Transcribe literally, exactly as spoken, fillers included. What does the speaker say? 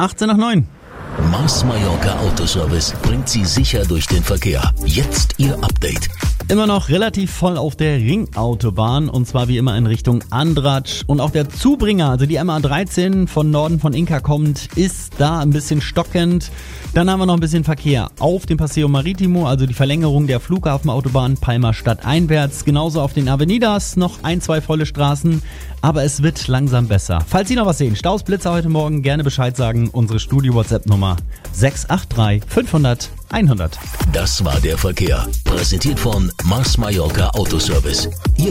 achtzehn nach neun. Mars Mallorca Autoservice bringt Sie sicher durch den Verkehr. Jetzt Ihr Update. Immer noch relativ voll auf der Ringautobahn und zwar wie immer in Richtung Andratsch. Und auch der Zubringer, also die M A dreizehn von Norden von Inka kommt, ist da ein bisschen stockend. Dann haben wir noch ein bisschen Verkehr auf dem Paseo Maritimo, also die Verlängerung der Flughafenautobahn Palma Stadt einwärts. Genauso auf den Avenidas noch ein, zwei volle Straßen, aber es wird langsam besser. Falls Sie noch was sehen, Staus, Blitzer heute Morgen, gerne Bescheid sagen. Unsere Studio-WhatsApp-Nummer sechs acht drei fünfhundert hundert. Das war der Verkehr. Präsentiert von Mars Mallorca Autoservice. Ihr